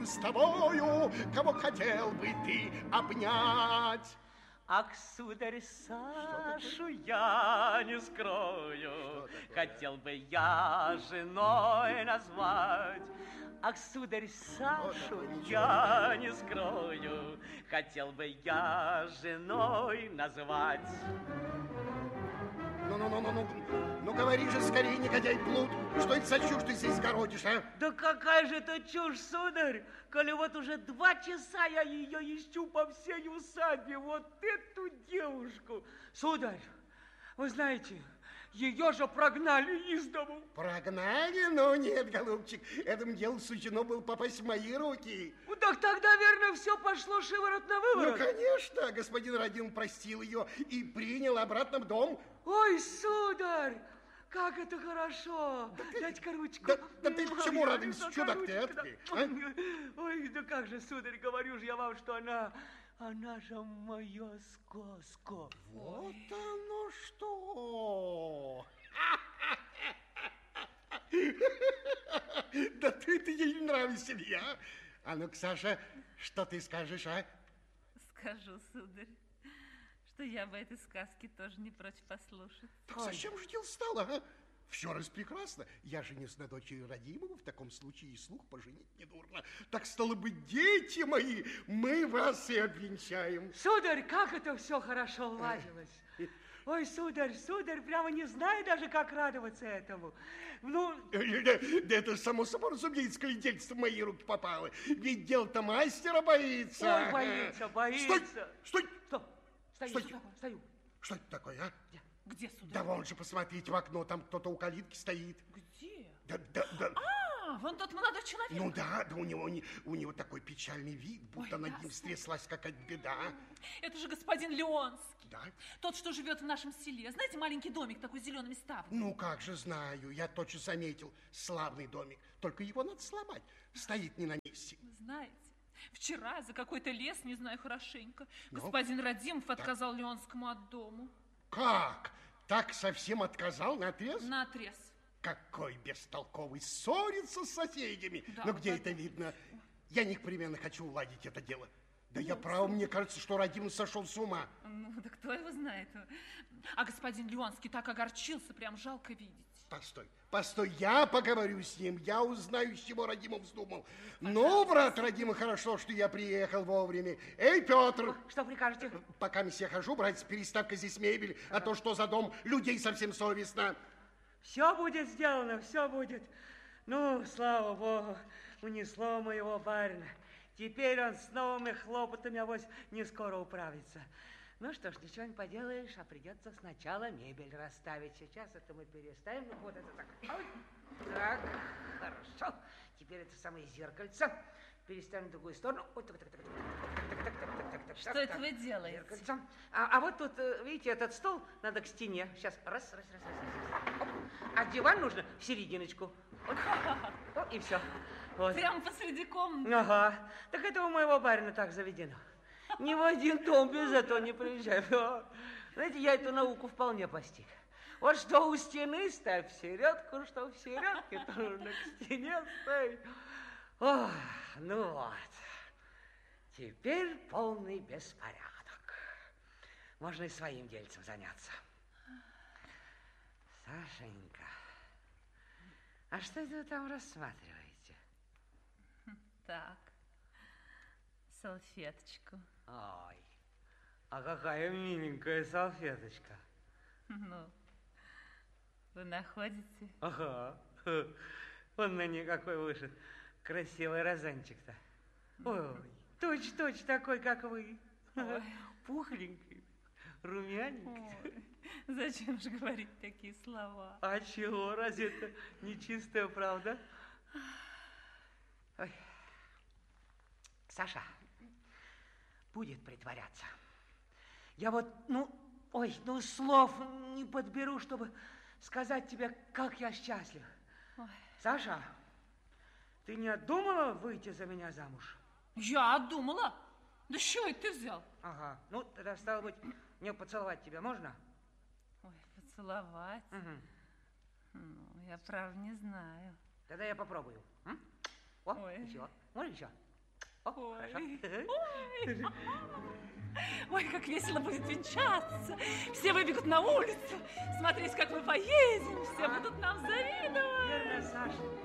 с тобою, кого хотел бы ты обнять. Ах, сударь, Сашу я не скрою, хотел бы я женой назвать. Ах, сударь, Сашу я не скрою, хотел бы я женой назвать. Ну, говори же скорее, негодяй плут, что это за чушь ты здесь городишь, а? Да какая же это чушь, сударь, коли вот уже 2 часа я ее ищу по всей усадьбе, вот эту девушку. Сударь, вы знаете, ее же прогнали из дому. Прогнали? Ну, нет, голубчик, этому делу суждено было попасть в мои руки. Ну, так тогда, верно, все пошло шиворот на выворот. Ну, конечно, господин Радим простил ее и принял обратно в дом. Ой, сударь, как это хорошо. Дайте-ка ручку. Да ты почему радуешься, чудак ты, эткий, а? Ой, да как же, сударь, говорю же я вам, что она же моя сказка. Вот оно что. Да ты ей нравишься, Илья. А ну-ка, Саша, что ты скажешь, а? Скажу, сударь, что я бы этой сказки тоже не прочь послушать. Так зачем же дело стало, а? Все раз прекрасно. Я женюсь на дочери Радимова, в таком случае и слух поженить недурно. Так стало быть, дети мои, мы вас и обвенчаем. Сударь, как это все хорошо уладилось. Ой, сударь, прямо не знаю даже, как радоваться этому. Ну... Да это само собой разумеется, коли дельце в мои руки попало. Ведь дело-то мастера боится. Ой, боится. Стой! Что? Стою. Что это такое, а? Где, сударь? Да вон же, посмотрите в окно, там кто-то у калитки стоит. Где? Да. А, вон тот молодой человек. Ну да, у него такой печальный вид, будто над ним стряслась какая-то беда. Это же господин Леонский. Да? Тот, что живет в нашем селе. Знаете, маленький домик такой с зелеными ставнями? Ну, как же знаю, я точно заметил. Славный домик, только его надо сломать. Стоит не на месте. Вы знаете, вчера за какой-то лес, не знаю хорошенько, господин Радимов отказал Леонскому от дому. Как? Так совсем отказал наотрез? Наотрез. Какой бестолковый, ссорится с соседями. Да, Но где вот это видно? Я непременно хочу уладить это дело. Да я право, мне кажется, что Радимов сошел с ума. Ну, да кто его знает. А господин Леонский так огорчился, прям жалко видеть. Постой, я поговорю с ним, я узнаю, с чего Радимов вздумал. Ну, брат Радимов, хорошо, что я приехал вовремя. Эй, Петр! Что прикажете? Пока я хожу, братец, переставь-ка здесь мебель, а то что за дом, людей совсем совестно. Все будет сделано, все будет. Ну, слава Богу, унесло моего барина. Теперь он с новыми хлопотами, авось, не скоро управится. Ну что ж, ничего не поделаешь, а придется сначала мебель расставить. Сейчас это мы переставим. Вот это так. Ой. Так, хорошо. Теперь это самое зеркальце. Переставим в другую сторону. Вот так. Что это вы делаете? Зеркальце. А вот тут, видите, этот стол надо к стене. Сейчас раз. Оп. А диван нужно в серединочку. Вот. И все. Вот. Прямо посреди комнаты? Ага. Так это у моего барина так заведено. Ни в один дом без этого не приезжаю. Знаете, я эту науку вполне постиг. Вот что у стены ставь в середку, что в середке, то нужно к стене ставить. Ох, ну вот. Теперь полный беспорядок. Можно и своим дельцем заняться. Сашенька, а что это вы там рассматриваете? Так, салфеточку. Ой, а какая миленькая салфеточка. Ну, вы находите? Ага, он на ней какой вышит. Красивый розанчик-то. Ой, точь-точь такой, как вы. Ой. Пухленький, румяненький. Ой, зачем же говорить такие слова? А чего, разве это нечистая правда? Ой. Саша, будет притворяться. Я вот, слов не подберу, чтобы сказать тебе, как я счастлив. Ой. Саша, ты не отдумала выйти за меня замуж? Я отдумала. Да что это ты взял? Ага, ну тогда, стало быть, мне поцеловать тебя можно? Ой, поцеловать? Угу. Ну, я, правда, не знаю. Тогда я попробую. О, Ой. еще. Можно еще? Ой, как весело будет венчаться. Все выбегут на улицу. Смотрите, как мы поедем. Все будут нам завидовать. Верно, Саша.